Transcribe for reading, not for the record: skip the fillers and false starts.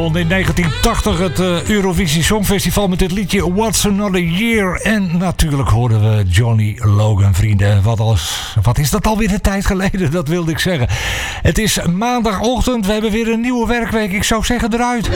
won in 1980 het Eurovisie Songfestival met dit liedje What's Another Year. En natuurlijk hoorden we Johnny Logan, vrienden. Wat is dat alweer een tijd geleden, dat wilde ik zeggen. Het is maandagochtend, we hebben weer een nieuwe werkweek. Ik zou zeggen eruit.